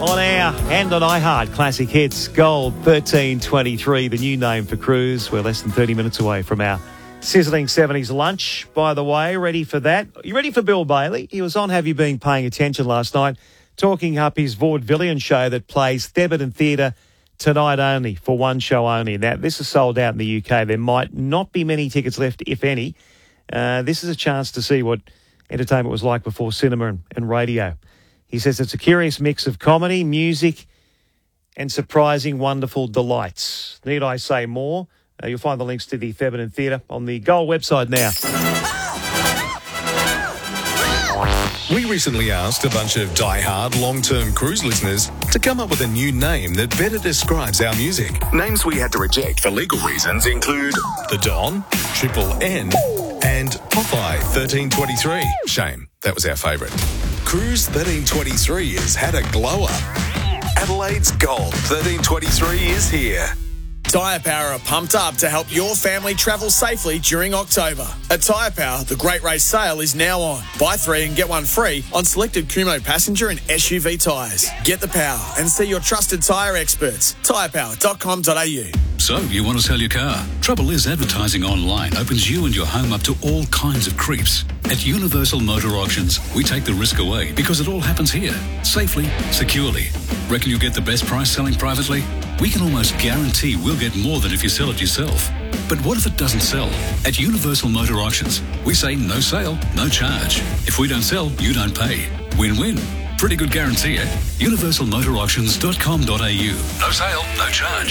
On air and on iHeart Classic Hits, Gold 1323, the new name for Cruise. We're less than 30 minutes away from our sizzling 70s lunch, by the way. Ready for that? You ready for Bill Bailey? He was on Have You Been Paying Attention last night, talking up his vaudevillian show that plays Thebarton Theatre tonight only, for one show only. Now, this is sold out in the UK. There might not be many tickets left, if any. This is a chance to see what entertainment was like before cinema and radio. He says it's a curious mix of comedy, music, and surprising, wonderful delights. Need I say more? You'll find the links to the Thebarton Theatre on the Gold website now. We recently asked a bunch of die-hard long-term Cruise listeners to come up with a new name that better describes our music. Names we had to reject for legal reasons include The Don, Triple N, and Popeye 1323. Shame, that was our favourite. Cruise 1323 has had a glow-up. Adelaide's Gold 1323 is here. Tyre Power are pumped up to help your family travel safely during October. At Tyre Power, the Great Race Sale is now on. Buy 3 and get 1 free on selected Kumho passenger and SUV tyres. Get the power and see your trusted tyre experts. tyrepower.com.au. So, you want to sell your car? Trouble is, advertising online opens you and your home up to all kinds of creeps. At Universal Motor Auctions, we take the risk away because it all happens here, safely, securely. Reckon you'll get the best price selling privately? We can almost guarantee we'll get more than if you sell it yourself. But what if it doesn't sell? At Universal Motor Auctions, we say no sale, no charge. If we don't sell, you don't pay. Win-win. Pretty good guarantee, eh? universalmotorauctions.com.au. No sale, no charge.